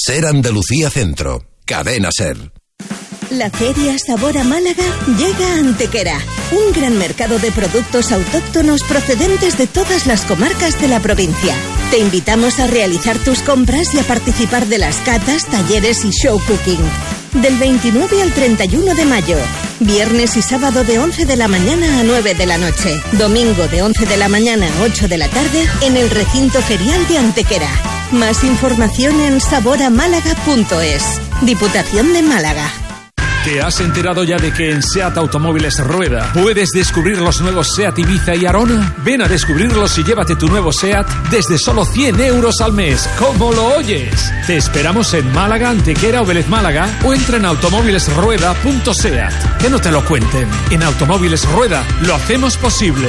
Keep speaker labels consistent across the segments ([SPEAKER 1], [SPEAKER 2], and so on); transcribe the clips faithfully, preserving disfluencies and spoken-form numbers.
[SPEAKER 1] Ser Andalucía Centro. Cadena Ser.
[SPEAKER 2] La Feria Sabor a Málaga llega a Antequera, un gran mercado de productos autóctonos procedentes de todas las comarcas de la provincia. Te invitamos a realizar tus compras y a participar de las catas, talleres y show cooking. Del veintinueve al treinta y uno de mayo, viernes y sábado de once de la mañana a nueve de la noche, domingo de once de la mañana a ocho de la tarde en el recinto ferial de Antequera. Más información en saboramálaga punto es. Diputación de Málaga.
[SPEAKER 3] ¿Te has enterado ya de que en SEAT Automóviles Rueda puedes descubrir los nuevos SEAT Ibiza y Arona? Ven a descubrirlos y llévate tu nuevo SEAT desde solo cien euros al mes. ¿Cómo lo oyes? Te esperamos en Málaga, Antequera o Vélez Málaga o entra en automóviles rueda punto seat. Que no te lo cuenten. En Automóviles Rueda lo hacemos posible.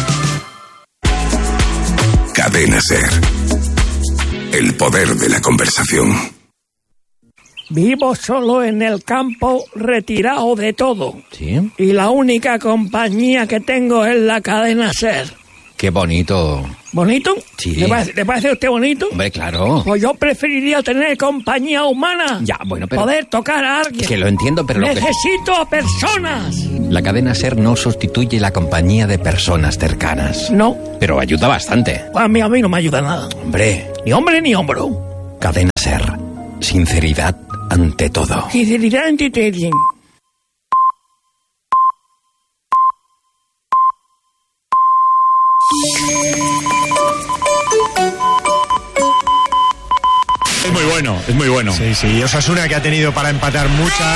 [SPEAKER 1] Cadena Ser. El poder de la conversación.
[SPEAKER 4] Vivo solo en el campo, retirado de todo.
[SPEAKER 5] ¿Sí?
[SPEAKER 4] Y la única compañía que tengo es la Cadena Ser.
[SPEAKER 5] Qué bonito.
[SPEAKER 4] ¿Bonito?
[SPEAKER 5] Sí.
[SPEAKER 4] ¿Le parece, ¿le parece a usted bonito?
[SPEAKER 5] Hombre, claro.
[SPEAKER 4] Pues yo preferiría tener compañía humana.
[SPEAKER 5] Ya, bueno, pero...
[SPEAKER 4] Poder tocar a alguien.
[SPEAKER 5] Que lo entiendo, pero...
[SPEAKER 4] Necesito
[SPEAKER 5] lo que...
[SPEAKER 4] a personas.
[SPEAKER 5] La Cadena Ser no sustituye la compañía de personas cercanas.
[SPEAKER 4] No.
[SPEAKER 5] Pero ayuda bastante.
[SPEAKER 4] A mí, a mí no me ayuda nada.
[SPEAKER 5] Hombre.
[SPEAKER 4] Ni hombre ni hombro.
[SPEAKER 5] Cadena Ser. Sinceridad ante todo.
[SPEAKER 4] Sinceridad ante todo.
[SPEAKER 6] Es muy bueno, es muy bueno.
[SPEAKER 7] Sí, sí, Osasuna que ha tenido para empatar muchas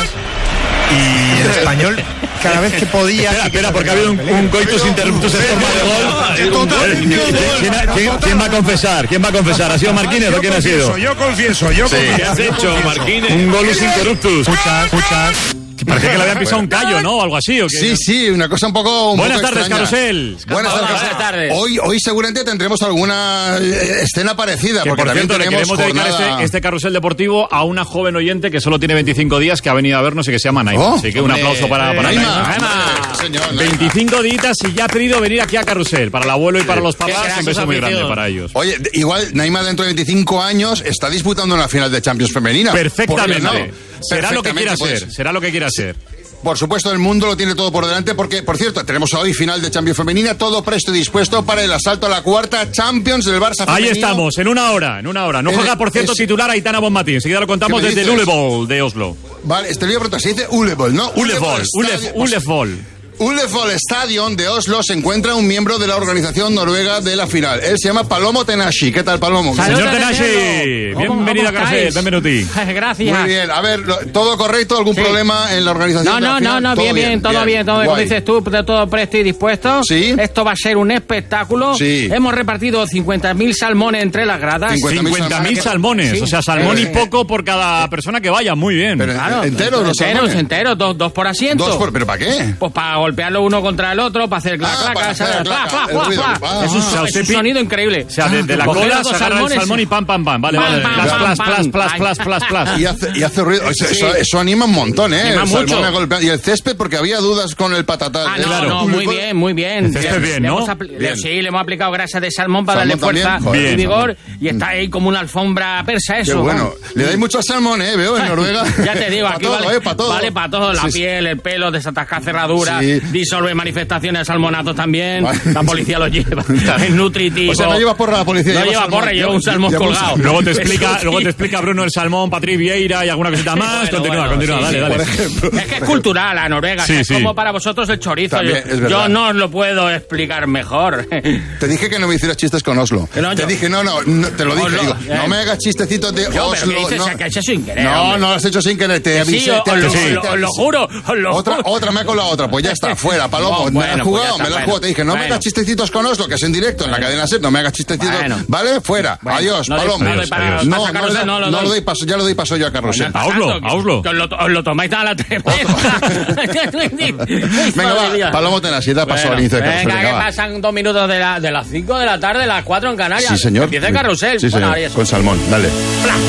[SPEAKER 7] y el Español cada vez que podía...
[SPEAKER 6] Espera, espera, porque ha habido un, un coitus interruptus en forma de gol. ¿Quién, quién, ¿Quién va a confesar? ¿Quién va a confesar? ¿Ha sido Marquínez o quién ha sido?
[SPEAKER 7] Yo confieso, yo
[SPEAKER 6] Sí.
[SPEAKER 7] confieso.
[SPEAKER 6] ¿Qué has hecho, Marquínez? Un golus interruptus.
[SPEAKER 7] Muchas, muchas...
[SPEAKER 6] Parece que le habían pisado un callo, ¿no? O algo así, ¿o qué?
[SPEAKER 8] Sí, sí, una cosa un poco... Un
[SPEAKER 6] Buenas
[SPEAKER 8] poco
[SPEAKER 6] tardes,
[SPEAKER 8] extraña.
[SPEAKER 6] Carrusel.
[SPEAKER 8] Buenas tardes.
[SPEAKER 5] Buenas tardes.
[SPEAKER 8] Hoy, hoy seguramente tendremos alguna eh, escena parecida.
[SPEAKER 6] Que
[SPEAKER 8] porque
[SPEAKER 6] por
[SPEAKER 8] también
[SPEAKER 6] cierto, le
[SPEAKER 8] tenemos
[SPEAKER 6] queremos dedicar
[SPEAKER 8] jornada...
[SPEAKER 6] este, este carrusel deportivo a una joven oyente que solo tiene veinticinco días, que ha venido a vernos y que se llama Naima.
[SPEAKER 8] Oh,
[SPEAKER 6] Así que un
[SPEAKER 8] hombre,
[SPEAKER 6] aplauso para, para
[SPEAKER 8] Naima.
[SPEAKER 6] Naima.
[SPEAKER 8] Hombre,
[SPEAKER 6] Naima.
[SPEAKER 8] sí, señor, Naima.
[SPEAKER 6] veinticinco días y ya ha pedido venir aquí a Carrusel. Para el abuelo y para los papás, un beso muy grande para ellos.
[SPEAKER 8] Oye, igual Naima dentro de veinticinco años está disputando una final de Champions femenina.
[SPEAKER 6] Perfectamente.
[SPEAKER 8] ¿Por qué no?
[SPEAKER 6] Será lo que quiera
[SPEAKER 8] Perfectamente,
[SPEAKER 6] ser.
[SPEAKER 8] pues.
[SPEAKER 6] Será lo que quiera ser.
[SPEAKER 8] Por supuesto, el mundo lo tiene todo por delante porque, por cierto, tenemos hoy final de Champions femenina, todo presto y dispuesto para el asalto a la cuarta Champions del Barça femenino.
[SPEAKER 6] Ahí estamos, en una hora, en una hora. No
[SPEAKER 8] Eh,
[SPEAKER 6] juega, por cierto,
[SPEAKER 8] es...
[SPEAKER 6] titular Aitana Bonmatí. Enseguida lo contamos
[SPEAKER 8] ¿Qué me
[SPEAKER 6] desde el
[SPEAKER 8] dices?
[SPEAKER 6] Ulevoll de Oslo.
[SPEAKER 8] Vale, este lío pronto se dice Ulevoll, ¿no?
[SPEAKER 6] Ulevoll,
[SPEAKER 8] Stadion-
[SPEAKER 6] Ulevoll.
[SPEAKER 8] Ulevoll Stadion de Oslo se encuentra un miembro de la organización noruega de la final. Él se llama Palomo Tenashi. ¿Qué tal, Palomo?
[SPEAKER 6] Señor Tenashi, bienvenido a Carrusel, bienvenuti.
[SPEAKER 9] Gracias.
[SPEAKER 8] Muy bien. A ver, lo- ¿todo correcto? ¿Algún
[SPEAKER 9] Sí.
[SPEAKER 8] problema en la organización
[SPEAKER 9] No,
[SPEAKER 8] de la
[SPEAKER 9] no,
[SPEAKER 8] final?
[SPEAKER 9] no, no,
[SPEAKER 8] ¿Todo
[SPEAKER 9] bien, bien, todo bien, todo bien. Como
[SPEAKER 8] Guay.
[SPEAKER 9] dices tú, de todo presto y dispuesto.
[SPEAKER 8] Sí.
[SPEAKER 9] Esto va a ser un espectáculo.
[SPEAKER 8] Sí.
[SPEAKER 9] Hemos repartido cincuenta mil salmones entre las gradas.
[SPEAKER 6] cincuenta mil salmones,
[SPEAKER 9] Sí.
[SPEAKER 6] o sea, salmón
[SPEAKER 9] Sí.
[SPEAKER 6] y poco por cada persona que vaya, muy bien.
[SPEAKER 8] Pero,
[SPEAKER 9] Claro,
[SPEAKER 8] ¿enteros los
[SPEAKER 9] enteros,
[SPEAKER 8] salmones?
[SPEAKER 9] enteros, dos, dos por asiento.
[SPEAKER 8] Dos por- ¿Pero para qué?
[SPEAKER 9] Pues para golpearlo uno contra el otro, para hacer la
[SPEAKER 8] Ah,
[SPEAKER 9] claca,
[SPEAKER 8] para hacer
[SPEAKER 9] ¿sabes?
[SPEAKER 8] la
[SPEAKER 9] Pla,
[SPEAKER 8] claca,
[SPEAKER 9] pla,
[SPEAKER 8] el
[SPEAKER 9] pla,
[SPEAKER 8] ruido.
[SPEAKER 9] pla.
[SPEAKER 8] Ah,
[SPEAKER 9] Es un,
[SPEAKER 8] ah.
[SPEAKER 9] so- es un sonido increíble.
[SPEAKER 6] O sea, de, de la
[SPEAKER 9] Coger
[SPEAKER 6] cola
[SPEAKER 9] los dos
[SPEAKER 6] se agarra el
[SPEAKER 9] salmones.
[SPEAKER 6] salmón y pam, pam, pam. Vale,
[SPEAKER 9] Pam,
[SPEAKER 6] vale.
[SPEAKER 9] pam,
[SPEAKER 6] Plas,
[SPEAKER 9] pam,
[SPEAKER 6] plas,
[SPEAKER 9] pam.
[SPEAKER 6] plas, plas, plas, plas, plas.
[SPEAKER 8] Y hace, y hace ruido. Eso,
[SPEAKER 9] Sí.
[SPEAKER 8] eso, eso anima un montón, ¿eh?
[SPEAKER 9] Anima
[SPEAKER 8] El salmón
[SPEAKER 9] mucho.
[SPEAKER 8] me golpea- Y el césped, porque había dudas con el patatal.
[SPEAKER 9] Ah,
[SPEAKER 8] ¿eh?
[SPEAKER 9] no,
[SPEAKER 6] Claro.
[SPEAKER 9] no, muy bien, muy bien.
[SPEAKER 6] Este es bien,
[SPEAKER 9] Le
[SPEAKER 6] ¿no?
[SPEAKER 9] hemos apli-
[SPEAKER 8] Bien.
[SPEAKER 9] Sí, le hemos aplicado grasa de salmón para
[SPEAKER 8] Salmón
[SPEAKER 9] darle fuerza
[SPEAKER 8] también, joder,
[SPEAKER 9] y
[SPEAKER 6] bien.
[SPEAKER 9] vigor. Y está ahí como una alfombra persa,
[SPEAKER 8] Qué
[SPEAKER 9] eso.
[SPEAKER 8] bueno. Le dais mucho al salmón, ¿eh? Veo en Noruega.
[SPEAKER 9] Ya te digo,
[SPEAKER 8] Pa'
[SPEAKER 9] aquí
[SPEAKER 8] todo,
[SPEAKER 9] vale,
[SPEAKER 8] ¿eh? Pa' todo.
[SPEAKER 9] vale para todo. La
[SPEAKER 8] Sí, sí.
[SPEAKER 9] piel, el pelo, desatascar cerraduras,
[SPEAKER 8] Sí.
[SPEAKER 9] disolve manifestaciones de salmonatos también.
[SPEAKER 8] Vale.
[SPEAKER 9] La policía lo lleva. Es nutritivo.
[SPEAKER 8] O sea, no lleva porra la policía.
[SPEAKER 9] No
[SPEAKER 8] lleva
[SPEAKER 9] lleva
[SPEAKER 8] salmón.
[SPEAKER 9] porra, lleva un
[SPEAKER 8] Lleva-
[SPEAKER 9] salmón
[SPEAKER 8] lleva un
[SPEAKER 9] colgado.
[SPEAKER 8] salmón.
[SPEAKER 6] Luego te explica,
[SPEAKER 9] Eso,
[SPEAKER 6] luego
[SPEAKER 9] sí.
[SPEAKER 6] te explica Bruno el salmón, Patrick Vieira y alguna cosita más.
[SPEAKER 9] Bueno,
[SPEAKER 6] continúa,
[SPEAKER 9] bueno,
[SPEAKER 6] continúa,
[SPEAKER 9] sí,
[SPEAKER 6] dale,
[SPEAKER 9] sí.
[SPEAKER 6] dale.
[SPEAKER 8] Por ejemplo.
[SPEAKER 9] Es que es cultural a Noruega,
[SPEAKER 6] Sí,
[SPEAKER 9] que es
[SPEAKER 6] sí.
[SPEAKER 9] como para vosotros el chorizo.
[SPEAKER 8] También,
[SPEAKER 9] yo,
[SPEAKER 8] es verdad.
[SPEAKER 9] yo no os lo puedo explicar mejor.
[SPEAKER 8] Te dije que no me hicieras chistes con Oslo.
[SPEAKER 9] Que no,
[SPEAKER 8] te
[SPEAKER 9] yo-
[SPEAKER 8] dije, no, no, no, te lo dije.
[SPEAKER 9] Oslo,
[SPEAKER 8] Digo,
[SPEAKER 9] eh.
[SPEAKER 8] no me hagas chistecitos de
[SPEAKER 9] Yo, pero
[SPEAKER 8] Oslo.
[SPEAKER 9] ¿qué dices?
[SPEAKER 8] no.
[SPEAKER 9] Que has hecho sin querer,
[SPEAKER 8] No,
[SPEAKER 9] hombre.
[SPEAKER 8] no lo has hecho sin querer. Te
[SPEAKER 9] Que
[SPEAKER 8] avisé.
[SPEAKER 9] sí, os,
[SPEAKER 8] te
[SPEAKER 9] os lo,
[SPEAKER 8] avisé,
[SPEAKER 9] os lo-
[SPEAKER 8] te
[SPEAKER 9] os lo
[SPEAKER 8] avisé.
[SPEAKER 9] juro, os lo
[SPEAKER 8] Otra,
[SPEAKER 9] juro.
[SPEAKER 8] otra me ha colado otra. Pues ya está, fuera, Palomo.
[SPEAKER 9] No,
[SPEAKER 8] me
[SPEAKER 9] bueno,
[SPEAKER 8] la has
[SPEAKER 9] pues
[SPEAKER 8] jugado,
[SPEAKER 9] ya está,
[SPEAKER 8] me la has
[SPEAKER 9] bueno.
[SPEAKER 8] jugado. Te dije, no me
[SPEAKER 9] Bueno.
[SPEAKER 8] hagas chistecitos con Oslo, que es en directo, en la cadena SER. No me hagas chistecitos.
[SPEAKER 9] Bueno.
[SPEAKER 8] ¿Vale? Fuera.
[SPEAKER 9] Bueno,
[SPEAKER 8] Adiós,
[SPEAKER 9] no doy-
[SPEAKER 8] Palomo.
[SPEAKER 9] no doy para-
[SPEAKER 8] Adiós.
[SPEAKER 9] para
[SPEAKER 8] No,
[SPEAKER 9] sacaros
[SPEAKER 8] no,
[SPEAKER 9] de- no lo
[SPEAKER 8] no lo
[SPEAKER 9] doy.
[SPEAKER 8] doy paso, ya lo doy paso yo a Carrusel.
[SPEAKER 6] A Oslo, a Oslo.
[SPEAKER 9] Que os lo, os lo tomáis a la tremenda.
[SPEAKER 8] Venga, va, Palomo Tenashi, da paso al inicio de Carrusel.
[SPEAKER 9] Venga, que
[SPEAKER 8] va.
[SPEAKER 9] pasan dos minutos de, la, de las cinco de la tarde, las cuatro en Canarias.
[SPEAKER 8] Sí, señor.
[SPEAKER 9] Empieza el carrusel.
[SPEAKER 8] Sí,
[SPEAKER 9] Bueno,
[SPEAKER 8] señor.
[SPEAKER 9] ahora ya se-
[SPEAKER 8] Con salmón, dale.
[SPEAKER 9] Pla.